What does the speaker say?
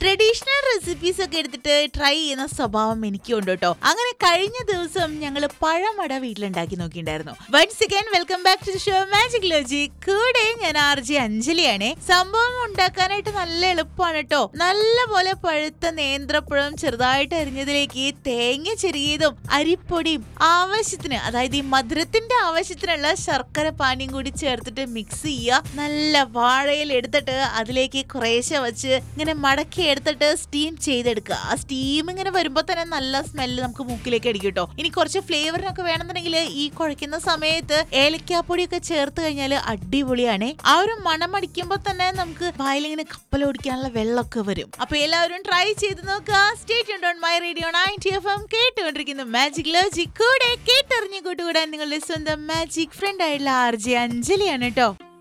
Traditional recipes ഒക്കെ എടുത്തിട്ട് try ചെയ്യുന്ന സ്വഭാവം എനിക്കുണ്ട് കേട്ടോ. അങ്ങനെ കഴിഞ്ഞ ദിവസം ഞങ്ങൾ പഴമട വീട്ടിലുണ്ടാക്കി നോക്കിയിട്ടുണ്ടായിരുന്നു. Once again welcome back to show magic logic. കൂടെ ഞാൻ RJ അഞ്ജലിയാണ്. സംഭവം ഉണ്ടാക്കാനായിട്ട് നല്ല എളുപ്പമാണ് കേട്ടോ. നല്ല പോലെ പഴുത്ത നേന്ത്രപ്പഴം ചെറുതായിട്ട് അരിഞ്ഞതിലേക്ക് തേങ്ങ ചെറിയതും അരിപ്പൊടിയും ആവശ്യത്തിന്, അതായത് ഈ മധുരത്തിന്റെ ആവശ്യത്തിനുള്ള ശർക്കര പാനിയും കൂടി ചേർത്തിട്ട് മിക്സ് ചെയ്യുക. നല്ല വാഴയിൽ എടുത്തിട്ട് അതിലേക്ക് കുറേശ്ശെ വെച്ച് ഇങ്ങനെ മടക്കി എടുത്തിട്ട് സ്റ്റീം ചെയ്തെടുക്കുക. ആ സ്റ്റീം ഇങ്ങനെ വരുമ്പോൾ തന്നെ നല്ല സ്മെല്ല് നമുക്ക് മൂക്കിലേക്ക് അടിക്കും കേട്ടോ. ഇനി കുറച്ച് ഫ്ലേവറിനൊക്കെ വേണമെന്നുണ്ടെങ്കിൽ ഈ കുഴയ്ക്കുന്ന സമയത്ത് ഏലക്കാപ്പൊടിയൊക്കെ ചേർത്ത് കഴിഞ്ഞാൽ അടിപൊളിയാണ്. ആ ഒരു മണം അടിക്കുമ്പോൾ തന്നെ നമുക്ക് വായിലിങ്ങനെ കപ്പലോടിക്കാനുള്ള വെള്ളമൊക്കെ വരും. അപ്പൊ എല്ലാവരും ട്രൈ ചെയ്ത് നോക്കുക. Stay tuned on my radio 90 FM കേട്ടുകൊണ്ടിരിക്കുന്നു മാജിക് ലോജിക്. കൂടെ കേട്ടറിഞ്ഞു കൂട്ടുകൂടാൻ നിങ്ങളുടെ സ്വന്തം മാജിക് ഫ്രണ്ട് ആയിട്ടുള്ള RJ അഞ്ജലിയാണ് കേട്ടോ.